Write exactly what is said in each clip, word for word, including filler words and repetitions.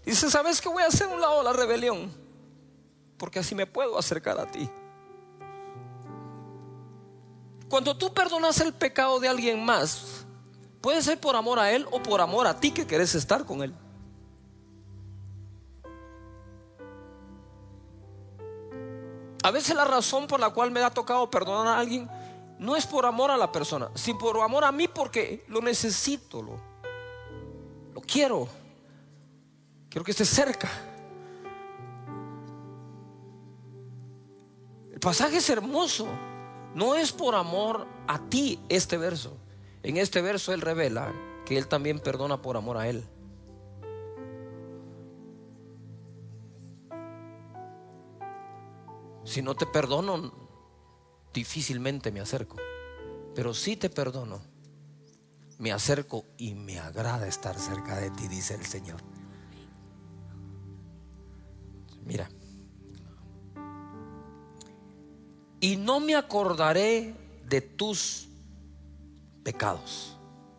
dice: ¿sabes qué? Voy a hacer a un lado la rebelión, porque así me puedo acercar a ti. Cuando tú perdonas el pecado de alguien más, puede ser por amor a él o por amor a ti que querés estar con él. A veces la razón por la cual me ha tocado perdonar a alguien no es por amor a la persona, sino por amor a mí, porque lo necesito, lo, lo quiero, quiero que esté cerca. El pasaje es hermoso. No es por amor a ti este verso. En este verso él revela que él también perdona por amor a él. Si no te perdono, difícilmente me acerco. Pero si te perdono, me acerco y me agrada estar cerca de ti, dice el Señor. Mira: y no me acordaré de tus pecados.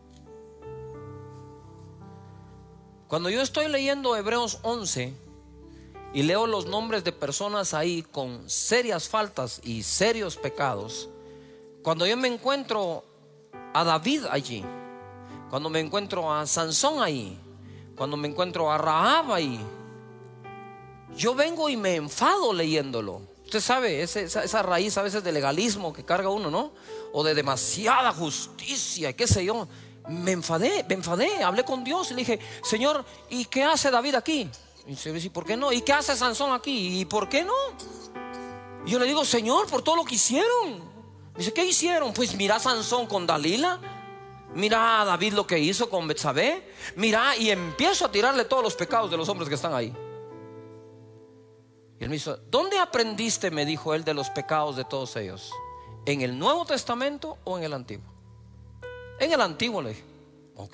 Cuando yo estoy leyendo Hebreos once y leo los nombres de personas ahí con serias faltas y serios pecados, cuando yo me encuentro a David allí, cuando me encuentro a Sansón ahí, cuando me encuentro a Rahab ahí, yo vengo y me enfado leyéndolo. Usted sabe, esa, esa, esa raíz a veces de legalismo que carga uno, ¿no? O de demasiada justicia, qué sé yo. Me enfadé, me enfadé, hablé con Dios y le dije: Señor, ¿y qué hace David aquí? Y se dice: ¿por qué no? ¿Y qué hace Sansón aquí? ¿Y por qué no? Y yo le digo: Señor, por todo lo que hicieron. Dice: ¿qué hicieron? Pues mira a Sansón con Dalila, mira a David lo que hizo con Betsabé, mira, y empiezo a tirarle todos los pecados de los hombres que están ahí. Y él me dijo: ¿dónde aprendiste, me dijo él, de los pecados de todos ellos? ¿En el Nuevo Testamento o en el Antiguo? En el Antiguo, le dije. Ok.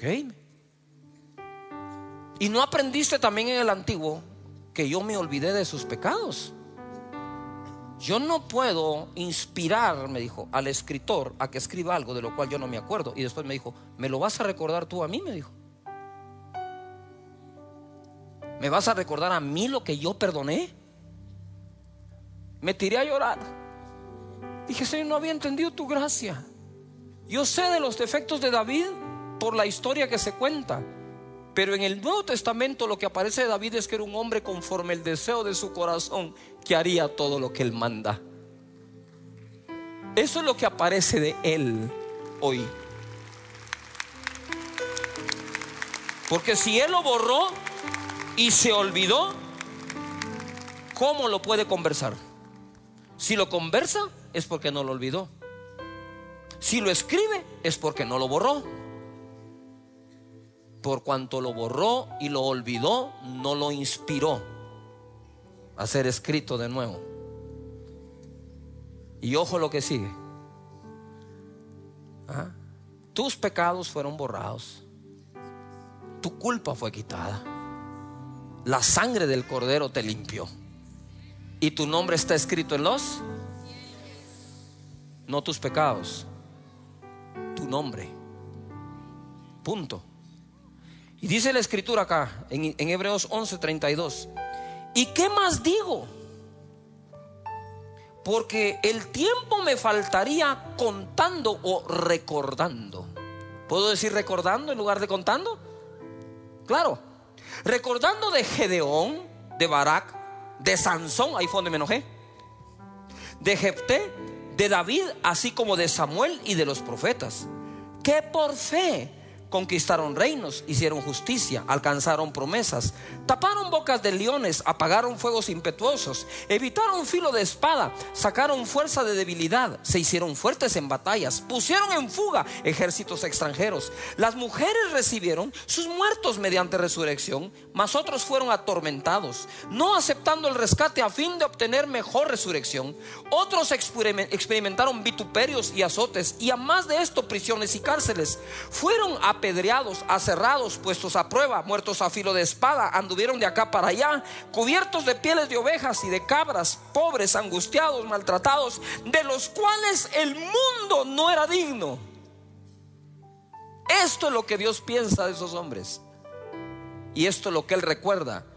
¿Y no aprendiste también en el Antiguo que yo me olvidé de sus pecados? Yo no puedo inspirar, me dijo, al escritor a que escriba algo de lo cual yo no me acuerdo. Y después me dijo: ¿me lo vas a recordar tú a mí? Me dijo: ¿me vas a recordar a mí lo que yo perdoné? Me tiré a llorar. Dije: Señor, no había entendido tu gracia. Yo sé de los defectos de David por la historia que se cuenta, pero en el Nuevo Testamento lo que aparece de David es que era un hombre conforme el deseo de su corazón, que haría todo lo que él manda. Eso es lo que aparece de él hoy. Porque si él lo borró y se olvidó, ¿cómo lo puede conversar? Si lo conversa es porque no lo olvidó. Si lo escribe es porque no lo borró. Por cuanto lo borró y lo olvidó, no lo inspiró a ser escrito de nuevo. Y ojo lo que sigue. ¿Ah? Tus pecados fueron borrados, tu culpa fue quitada, la sangre del Cordero te limpió, y tu nombre está escrito en los, no tus pecados, tu nombre. Punto. Y dice la escritura acá en, en Hebreos once treinta y dos: ¿y qué más digo? Porque el tiempo me faltaría contando o recordando. ¿Puedo decir recordando en lugar de contando? Claro. Recordando de Gedeón, de Barak, de Sansón, ahí fue donde me enojé, de Jefté, de David, así como de Samuel y de los profetas, que por fe conquistaron reinos, hicieron justicia, alcanzaron promesas, taparon bocas de leones, apagaron fuegos impetuosos, evitaron filo de espada, sacaron fuerza de debilidad, se hicieron fuertes en batallas, pusieron en fuga ejércitos extranjeros. Las mujeres recibieron sus muertos mediante resurrección, mas otros fueron atormentados, no aceptando el rescate a fin de obtener mejor resurrección. Otros experimentaron vituperios y azotes, y a más de esto prisiones y cárceles. Fueron apedreados, aserrados, puestos a prueba, muertos a filo de espada, anduvieron de acá para allá, cubiertos de pieles de ovejas y de cabras, pobres, angustiados, maltratados, de los cuales el mundo no era digno. Esto es lo que Dios piensa de esos hombres, y esto es lo que Él recuerda